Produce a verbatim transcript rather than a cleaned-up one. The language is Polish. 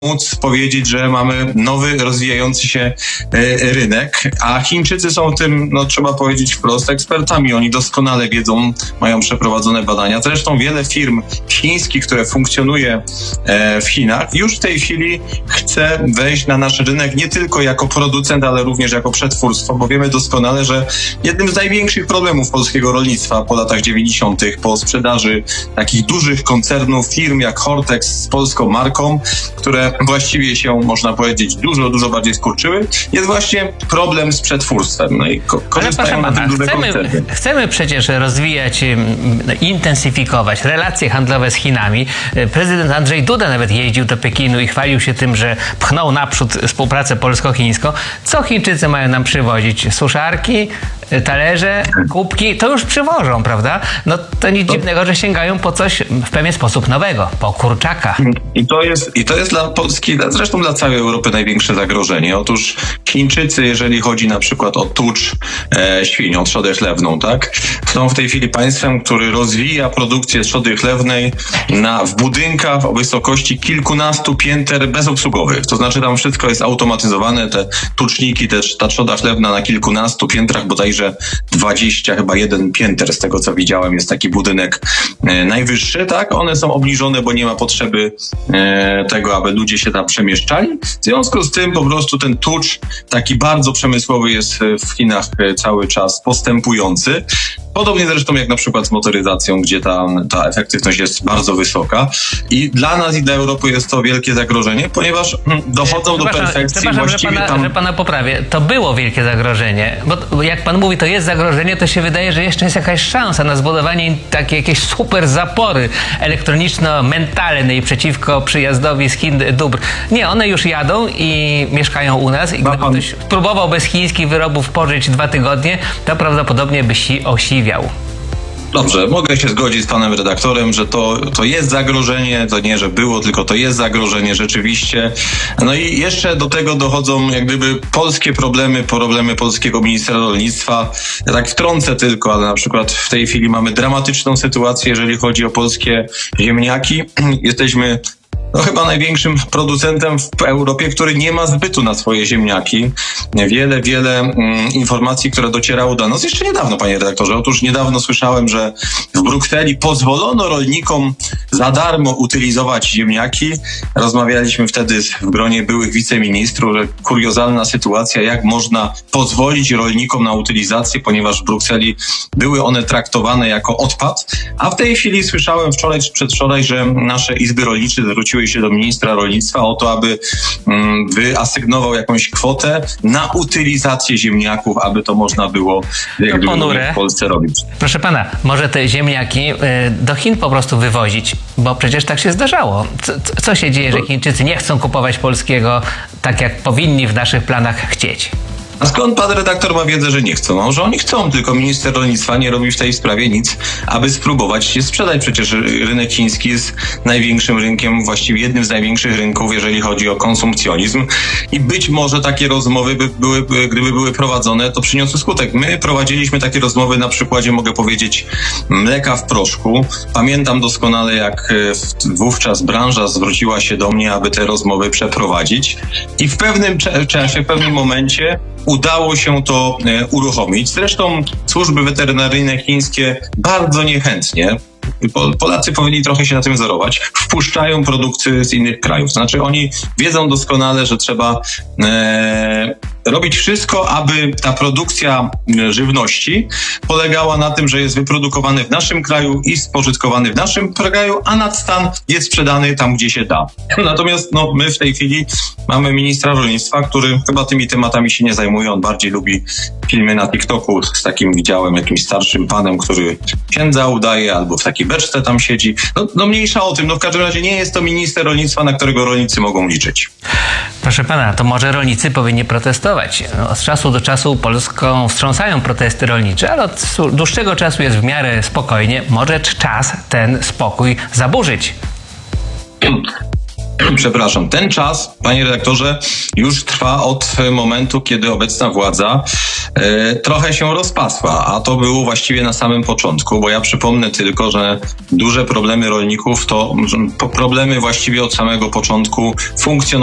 móc powiedzieć, że mamy nowy, rozwijający się rynek, a Chińczycy są tym, no trzeba powiedzieć wprost, ekspertami. Oni doskonale wiedzą, mają przeprowadzone badania. Zresztą wiele firm chińskich, które funkcjonuje w Chinach, już w tej chwili chce wejść na nasz rynek nie tylko jako producent, ale również jako przetwórstwo, bo wiemy doskonale, że jednym z największych problemów polskiego rolnictwa po latach dziewięćdziesiątych, po sprzedaży takich dużych koncernów, firm jak Hortex z polską marką, które właściwie się, można powiedzieć, dużo, dużo bardziej skurczyły, jest właśnie problem z przetwórstwem. No i ko- korzystają na tym duże koncerny. Chcemy przecież rozwijać, intensyfikować relacje handlowe z Chinami. Prezydent Andrzej Duda nawet jeździł do Pekinu i chwalił się tym, że pchnął naprzód współpracę polsko-chińską. Co Chińczycy mają nam przywozić? Suszarki, talerze, kubki? To już przywożą, prawda? No to nic to... dziwnego, że sięgają po coś w pewien sposób nowego, po kurczaka. I to jest, i to jest dla Polski, zresztą dla całej Europy największe zagrożenie. Otóż Chińczycy, jeżeli chodzi na przykład o tucz e, świń, o trzodę chlewną, tak, są w tej chwili państwem, który rozwija produkcję trzody chlewnej na, w budynkach o wysokości kilkunastu pięter bezobsługowych. To znaczy tam wszystko jest automatyzowane, te tuczniki, te, ta trzoda chlewna na kilkunastu piętrach, bodajże dwadzieścia, chyba jeden pięter, z tego co widziałem, jest taki budynek e, najwyższy, tak? One są obniżone, bo nie ma potrzeby e, tego, aby ludzie się tam przemieszczali. W związku z tym po prostu ten tucz taki bardzo przemysłowy jest w Chinach cały czas postępujący. Podobnie zresztą jak na przykład z motoryzacją, gdzie ta, ta efektywność jest bardzo wysoka. I dla nas i dla Europy jest to wielkie zagrożenie, ponieważ dochodzą do perfekcji właściwie że pana, tam... że pana poprawię. To było wielkie zagrożenie, bo jak pan mówi, to jest zagrożenie, to się wydaje, że jeszcze jest jakaś szansa na zbudowanie takiej jakiejś super zapory elektroniczno-mentalnej przeciwko przyjazdowi z Chin dóbr. Nie, one już jadą i mieszkają u nas i gdyby pan... ktoś próbował bez chińskich wyrobów pożyć dwa tygodnie, to prawdopodobnie by si osiwiał. Dobrze, mogę się zgodzić z panem redaktorem, że to, to jest zagrożenie, to nie, że było, tylko to jest zagrożenie rzeczywiście. No i jeszcze do tego dochodzą jak gdyby polskie problemy, problemy polskiego ministra rolnictwa. Ja tak wtrącę tylko, ale na przykład w tej chwili mamy dramatyczną sytuację, jeżeli chodzi o polskie ziemniaki. Jesteśmy no chyba największym producentem w Europie, który nie ma zbytu na swoje ziemniaki. Wiele, wiele mm, informacji, które docierały do nas jeszcze niedawno, panie redaktorze. Otóż niedawno słyszałem, że w Brukseli pozwolono rolnikom za darmo utylizować ziemniaki. Rozmawialiśmy wtedy w gronie byłych wiceministrów, że kuriozalna sytuacja, jak można pozwolić rolnikom na utylizację, ponieważ w Brukseli były one traktowane jako odpad. A w tej chwili słyszałem wczoraj czy przedwczoraj, że nasze izby rolnicze zwróciły się do ministra rolnictwa o to, aby um, wyasygnował jakąś kwotę na utylizację ziemniaków, aby to można było jak w Polsce robić. Proszę pana, może te ziemniaki y, do Chin po prostu wywozić, bo przecież tak się zdarzało. Co, co się dzieje, że Chińczycy nie chcą kupować polskiego tak, jak powinni w naszych planach chcieć? A skąd pan redaktor ma wiedzę, że nie chcą? Może oni chcą, tylko minister rolnictwa nie robi w tej sprawie nic, aby spróbować się sprzedać. Przecież rynek chiński jest największym rynkiem, właściwie jednym z największych rynków, jeżeli chodzi o konsumpcjonizm. I być może takie rozmowy, by były, gdyby były prowadzone, to przyniosły skutek. My prowadziliśmy takie rozmowy na przykładzie, mogę powiedzieć, mleka w proszku. Pamiętam doskonale, jak wówczas branża zwróciła się do mnie, aby te rozmowy przeprowadzić. I w pewnym czasie, w pewnym momencie udało się to e, uruchomić. Zresztą służby weterynaryjne chińskie bardzo niechętnie, Polacy powinni trochę się na tym wzorować, wpuszczają produkty z innych krajów. Znaczy oni wiedzą doskonale, że trzeba e, robić wszystko, aby ta produkcja żywności polegała na tym, że jest wyprodukowany w naszym kraju i spożytkowany w naszym kraju, a nadstan jest sprzedany tam, gdzie się da. Natomiast no, my w tej chwili mamy ministra rolnictwa, który chyba tymi tematami się nie zajmuje. On bardziej lubi filmy na TikToku z takim, widziałem, jakimś starszym panem, który księdza udaje albo w takiej beczce tam siedzi. No, no mniejsza o tym. No w każdym razie nie jest to minister rolnictwa, na którego rolnicy mogą liczyć. Proszę pana, to może rolnicy powinni protestować. Od czasu do czasu Polską wstrząsają protesty rolnicze, ale od dłuższego czasu jest w miarę spokojnie. Może czas ten spokój zaburzyć. Przepraszam, ten czas, panie redaktorze, już trwa od momentu, kiedy obecna władza e, trochę się rozpasła, a to było właściwie na samym początku, bo ja przypomnę tylko, że duże problemy rolników to problemy właściwie od samego początku funkcjonowania